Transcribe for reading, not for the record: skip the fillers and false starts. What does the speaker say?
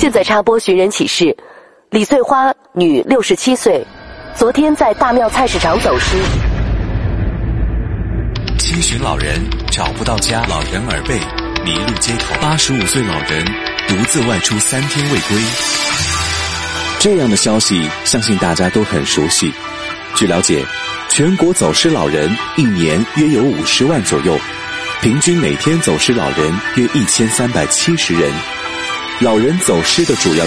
现在插播寻人启事：李穗花，女，67岁，昨天在大庙菜市场走失。 七旬老人找不到家，老人耳背，迷路街头。85岁老人独自外出3天未归。 这样的消息，相信大家都很熟悉。据了解，全国走失老人一年约有50万左右，平均每天走失老人约1370人。老人走失的主要